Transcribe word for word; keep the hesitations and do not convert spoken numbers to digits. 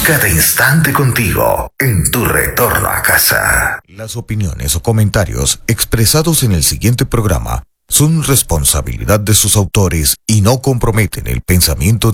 cada instante contigo en tu retorno a casa. Las opiniones o comentarios expresados en el siguiente programa son responsabilidad de sus autores y no comprometen el pensamiento